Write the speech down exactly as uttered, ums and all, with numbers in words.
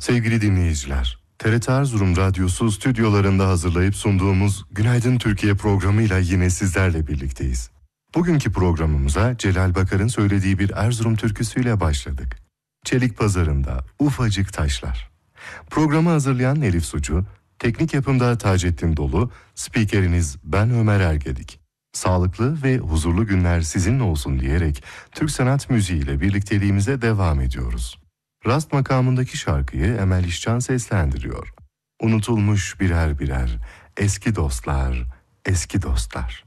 Sevgili dinleyiciler, T R T Erzurum Radyosu stüdyolarında hazırlayıp sunduğumuz Günaydın Türkiye programıyla yine sizlerle birlikteyiz. Bugünkü programımıza Celal Bakar'ın söylediği bir Erzurum türküsüyle başladık. Çelik Pazarında Ufacık Taşlar. Programı hazırlayan Elif Sucu, teknik yapımda Taceddin Dolu, spikeriniz ben Ömer Ergedik. Sağlıklı ve huzurlu günler sizinle olsun diyerek Türk sanat müziği ile birlikteliğimize devam ediyoruz. Rast makamındaki şarkıyı Emel İşcan seslendiriyor. Unutulmuş birer birer eski dostlar, eski dostlar.